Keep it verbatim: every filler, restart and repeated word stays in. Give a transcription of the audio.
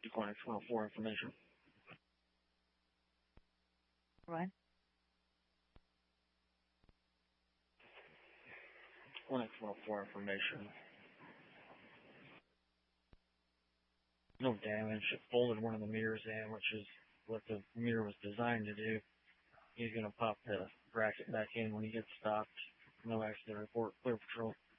Declining one oh four information. Right. one oh four information. No damage. It folded one of the mirrors in, which is what the mirror was designed to do. He's going to pop the bracket back in when he gets stopped. No accident report. Clear patrol.